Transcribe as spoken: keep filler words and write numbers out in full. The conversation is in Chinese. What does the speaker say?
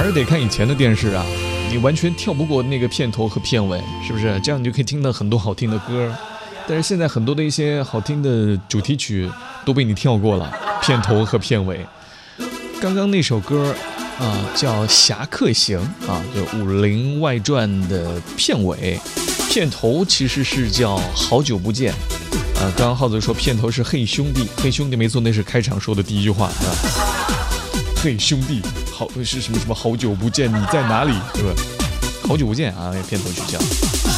是得看以前的电视啊，你完全跳不过那个片头和片尾，是不是？这样你就可以听到很多好听的歌。但是现在很多的一些好听的主题曲都被你跳过了，片头和片尾。刚刚那首歌啊，叫《侠客行》啊，就《武林外传》的片尾，片头其实是叫《好久不见》啊。刚刚浩子说片头是嘿兄弟，嘿兄弟没错，那是开场说的第一句话啊。嘿兄弟，好是什么什么好久不见，你在哪里？对吧？好久不见啊，那片头曲叫。